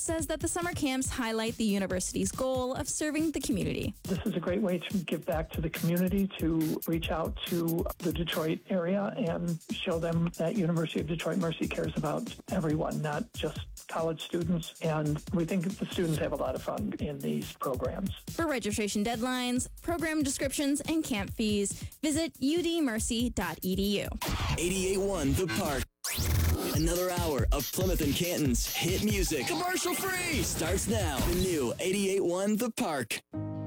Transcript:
says that the summer camps highlight the university's goal of serving the community. This is a great way to give back to the community, to reach out to the Detroit area and show them that University of Detroit Mercy cares about everyone, not just college students, and we think the students have a lot of fun in these programs. For registration deadlines, program descriptions, and camp fees, visit udmercy.edu. 88.1 The Park. Another hour of Plymouth and Canton's hit music. Commercial free! Starts now. The new 88.1 The Park.